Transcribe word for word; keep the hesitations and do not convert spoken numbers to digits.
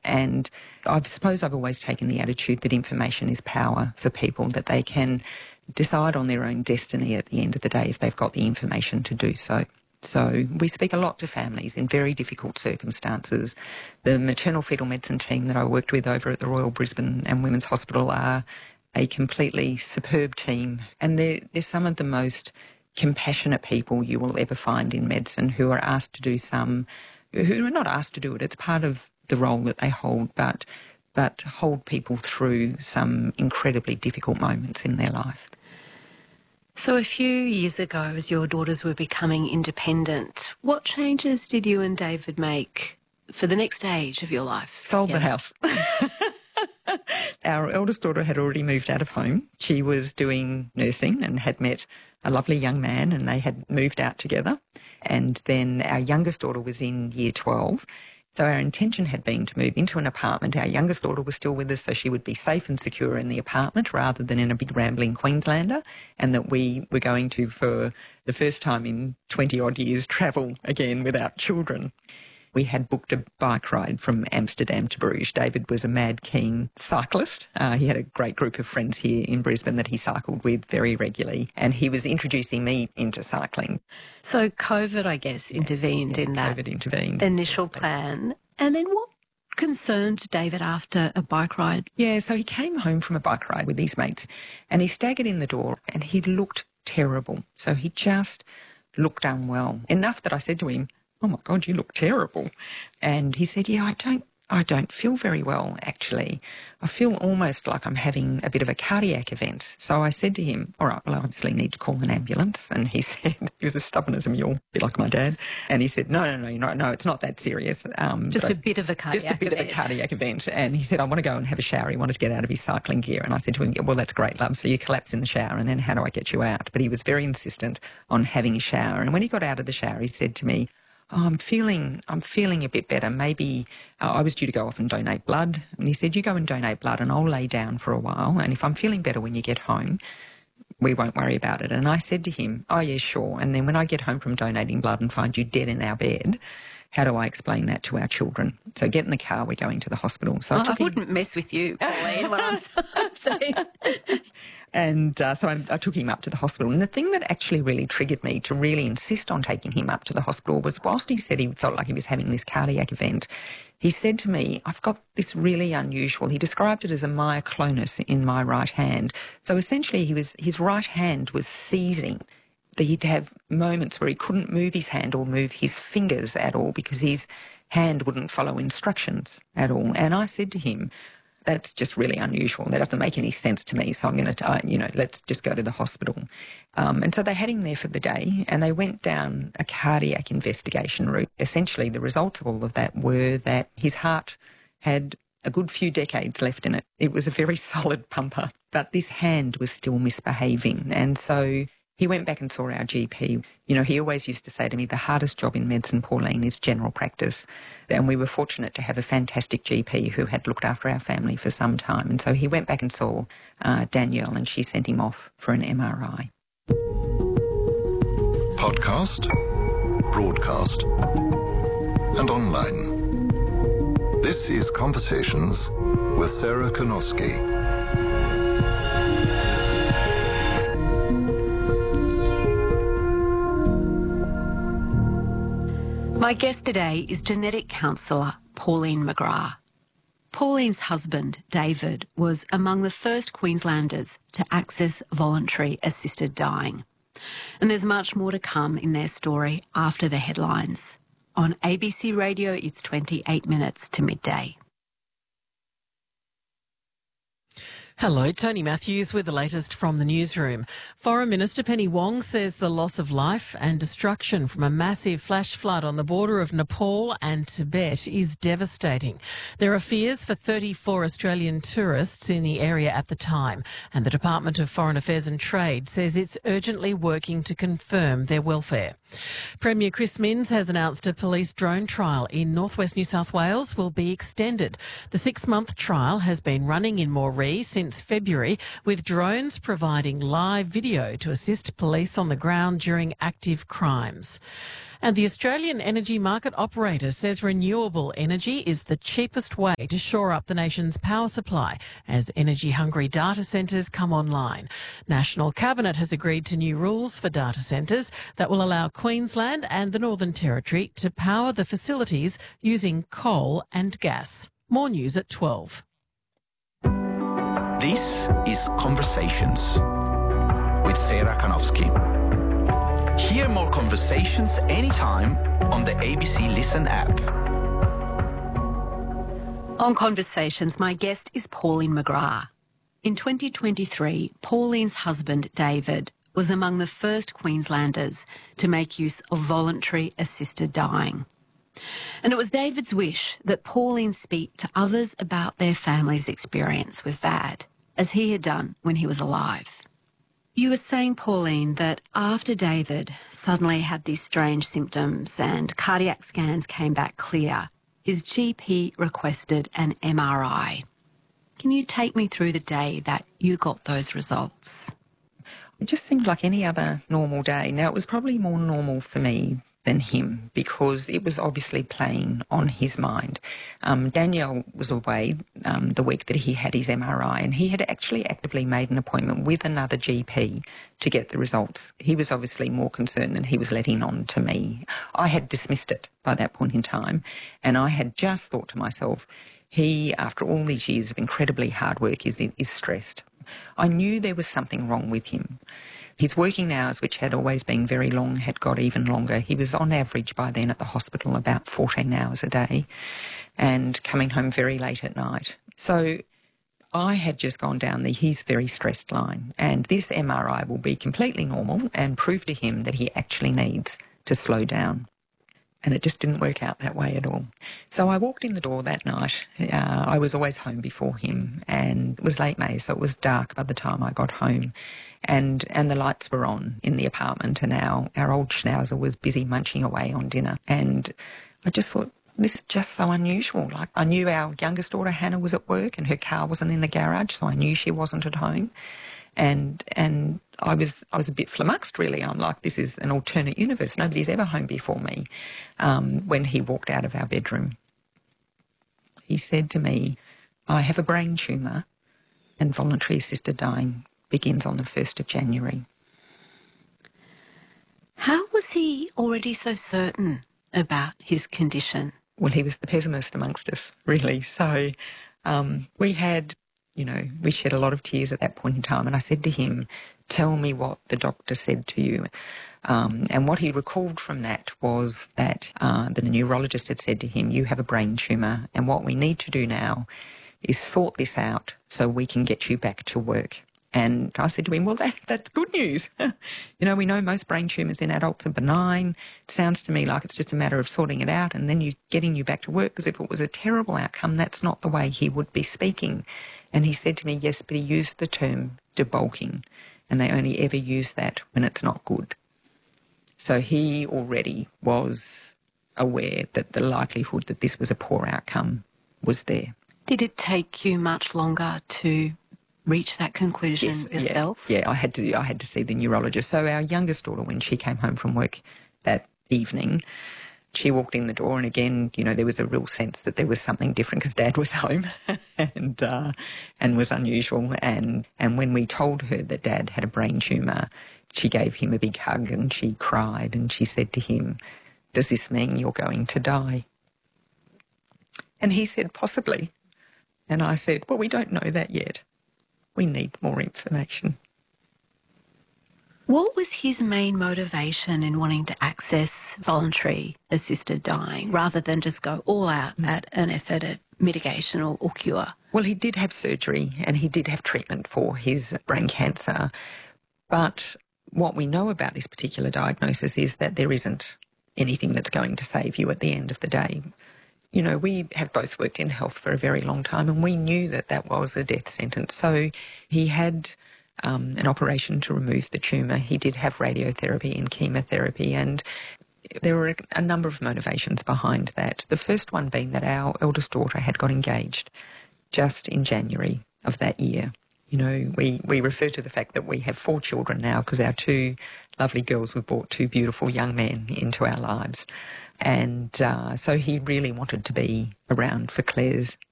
And I suppose I've always taken the attitude that information is power for people, that they can decide on their own destiny at the end of the day if they've got the information to do so. So we speak a lot to families in very difficult circumstances. The maternal fetal medicine team that I worked with over at the Royal Brisbane and Women's Hospital are a completely superb team, and they're, they're some of the most compassionate people you will ever find in medicine, who are asked to do some, who are not asked to do it, it's part of the role that they hold, but, but hold people through some incredibly difficult moments in their life. So a few years ago, as your daughters were becoming independent, what changes did you and David make for the next stage of your life? Sold together? the house. Our eldest daughter had already moved out of home. She was doing nursing and had met a lovely young man, and they had moved out together. And then our youngest daughter was in year twelve. So our intention had been to move into an apartment. Our youngest daughter was still with us, so she would be safe and secure in the apartment rather than in a big rambling Queenslander, and that we were going to, for the first time in twenty odd years, travel again without children. We had booked a bike ride from Amsterdam to Bruges. David was a mad keen cyclist. Uh, he had a great group of friends here in Brisbane that he cycled with very regularly, and he was introducing me into cycling. So COVID, I guess, intervened yeah, yeah, in that COVID intervened. initial plan. And then what concerned David after a bike ride? Yeah, so he came home from a bike ride with his mates, and he staggered in the door, and he looked terrible. So he just looked unwell, enough that I said to him, "Oh my God, you look terrible." And he said, "Yeah, I don't, I don't feel very well, actually. I feel almost like I'm having a bit of a cardiac event." So I said to him, "All right, well, I obviously need to call an ambulance." And he said, he was as stubborn as a mule, a bit like my dad. And he said, no, no, no, no, no, it's not that serious. Um, just a bit of a cardiac Just a bit event. of a cardiac event. And he said, "I want to go and have a shower." He wanted to get out of his cycling gear. And I said to him, "Well, that's great, love. So you collapse in the shower, and then how do I get you out?" But he was very insistent on having a shower. And when he got out of the shower, he said to me, "Oh, I'm feeling, I'm feeling a bit better. Maybe uh, I was due to go off and donate blood." And he said, "You go and donate blood and I'll lay down for a while. And if I'm feeling better when you get home, we won't worry about it." And I said to him, "Oh, yeah, sure. And then when I get home from donating blood and find you dead in our bed, how do I explain that to our children? So get in the car, we're going to the hospital." So oh, I, took I him... wouldn't mess with you, Pauline, when I'm saying. And uh, so I, I took him up to the hospital. And the thing that actually really triggered me to really insist on taking him up to the hospital was, whilst he said he felt like he was having this cardiac event, he said to me, "I've got this really unusual," he described it as a myoclonus in my right hand. So essentially he was, his right hand was seizing. He'd have moments where he couldn't move his hand or move his fingers at all because his hand wouldn't follow instructions at all. And I said to him, "That's just really unusual. That doesn't make any sense to me. So I'm going to, uh, you know, let's just go to the hospital." Um, and so they had him there for the day, and they went down a cardiac investigation route. Essentially, the results of all of that were that his heart had a good few decades left in it. It was a very solid pumper, but this hand was still misbehaving. And so he went back and saw our G P. You know, he always used to say to me, the hardest job in medicine, Pauline, is general practice. And we were fortunate to have a fantastic G P who had looked after our family for some time. And so he went back and saw uh, Danielle, and she sent him off for an M R I. Podcast, broadcast, and online. This is Conversations with Sarah Konoski. My guest today is genetic counsellor Pauline McGrath. Pauline's husband, David, was among the first Queenslanders to access voluntary assisted dying. And there's much more to come in their story after the headlines. On A B C Radio, it's twenty-eight minutes to midday. Hello, Tony Matthews with the latest from the newsroom. Foreign Minister Penny Wong says the loss of life and destruction from a massive flash flood on the border of Nepal and Tibet is devastating. There are fears for thirty-four Australian tourists in the area at the time, and the Department of Foreign Affairs and Trade says it's urgently working to confirm their welfare. Premier Chris Minns has announced a police drone trial in northwest New South Wales will be extended. The six-month trial has been running in Moree since since February, with drones providing live video to assist police on the ground during active crimes. And the Australian energy market operator says renewable energy is the cheapest way to shore up the nation's power supply as energy-hungry data centres come online. National Cabinet has agreed to new rules for data centres that will allow Queensland and the Northern Territory to power the facilities using coal and gas. More news at twelve. This is Conversations with Sarah Kanowski. Hear more conversations anytime on the A B C Listen app. On Conversations, my guest is Pauline McGrath. In twenty twenty-three, Pauline's husband, David, was among the first Queenslanders to make use of voluntary assisted dying. And it was David's wish that Pauline speak to others about their family's experience with V A D, as he had done when he was alive. You were saying, Pauline, that after David suddenly had these strange symptoms and cardiac scans came back clear, his G P requested an M R I. Can you take me through the day that you got those results? It just seemed like any other normal day. Now, it was probably more normal for me than him because it was obviously playing on his mind. Um, Danielle was away um, the week that he had his M R I, and he had actually actively made an appointment with another G P to get the results. He was obviously more concerned than he was letting on to me. I had dismissed it by that point in time, and I had just thought to myself, he, after all these years of incredibly hard work, is, is stressed. I knew there was something wrong with him. His working hours, which had always been very long, had got even longer. He was on average by then at the hospital about fourteen hours a day and coming home very late at night. So I had just gone down the he's very stressed line, and this M R I will be completely normal and prove to him that he actually needs to slow down. And it just didn't work out that way at all. So I walked in the door that night. Uh, I was always home before him, and it was late May, so it was dark by the time I got home. And and the lights were on in the apartment, and our, our old schnauzer was busy munching away on dinner. And I just thought, this is just so unusual. Like, I knew our youngest daughter, Hannah, was at work and her car wasn't in the garage, so I knew she wasn't at home. And and I was I was a bit flummoxed, really. I'm like, this is an alternate universe. Nobody's ever home before me. Um, when he walked out of our bedroom, he said to me, I have a brain tumour and voluntary assisted dying begins on the first of January. How was he already so certain about his condition? Well, he was the pessimist amongst us, really. So um, we had... You know, we shed a lot of tears at that point in time. And I said to him, tell me what the doctor said to you. Um, and what he recalled from that was that uh, the neurologist had said to him, you have a brain tumour, and what we need to do now is sort this out so we can get you back to work. And I said to him, well, that, that's good news. You know, we know most brain tumours in adults are benign. It sounds to me like it's just a matter of sorting it out and then you getting you back to work, because if it was a terrible outcome, that's not the way he would be speaking. And he said to me, yes, but he used the term debulking, and they only ever use that when it's not good. So he already was aware that the likelihood that this was a poor outcome was there. Did it take you much longer to reach that conclusion yes, yourself? Yeah, yeah, I had to I had to see the neurologist. So our youngest daughter, when she came home from work that evening, she walked in the door, and again, you know, there was a real sense that there was something different because Dad was home and uh, and was unusual. And, and when we told her that Dad had a brain tumour, she gave him a big hug and she cried and she said to him, does this mean you're going to die? And he said, possibly. And I said, well, we don't know that yet. We need more information. What was his main motivation in wanting to access voluntary assisted dying rather than just go all out at an effort at mitigation or, or cure? Well, he did have surgery and he did have treatment for his brain cancer. But what we know about this particular diagnosis is that there isn't anything that's going to save you at the end of the day. You know, we have both worked in health for a very long time, and we knew that that was a death sentence. So he had um, an operation to remove the tumour. He did have radiotherapy and chemotherapy, and there were a, a number of motivations behind that. The first one being that our eldest daughter had got engaged just in January of that year. You know, we, we refer to the fact that we have four children now because our two lovely girls, we've brought two beautiful young men into our lives. And uh, so he really wanted to be around for Claire's